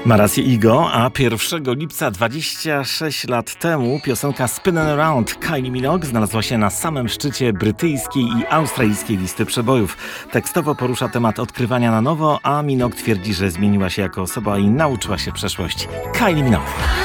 Ma rację Igo, a 1 lipca 26 lat temu piosenka Spinning Around Kylie Minogue znalazła się na samym szczycie brytyjskiej i australijskiej listy przebojów. Tekstowo porusza temat odkrywania na nowo, a Minogue twierdzi, że zmieniła się jako osoba i nauczyła się przeszłości. Kylie Minogue.